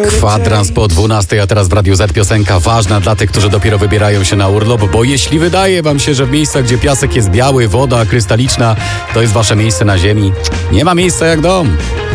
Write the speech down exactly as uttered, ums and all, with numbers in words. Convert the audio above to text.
Kwadrans po dwunastej, a teraz w Radiu Z piosenka ważna dla tych, którzy dopiero wybierają się na urlop, bo jeśli wydaje wam się, że w miejscach, gdzie piasek jest biały, woda krystaliczna, to jest wasze miejsce na ziemi, nie ma miejsca jak dom.